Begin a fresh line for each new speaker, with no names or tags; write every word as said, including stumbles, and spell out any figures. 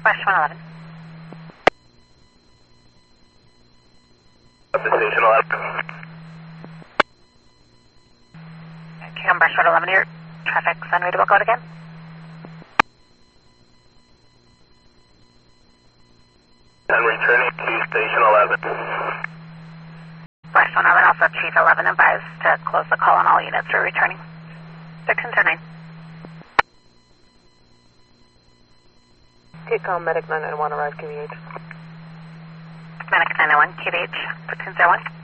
Brush one eleven.
Up to Station eleven.
Okay, on Brush one eleven here. Traffic's unreadable code again.
And returning to Station eleven.
Brush one eleven, also Chief eleven advised to close the call on all units for returning. Dixon ten nine.
T-Com Medic nine nine one, arrive Q B H.
Medic nine nine one, Q B H, thirteen zero one.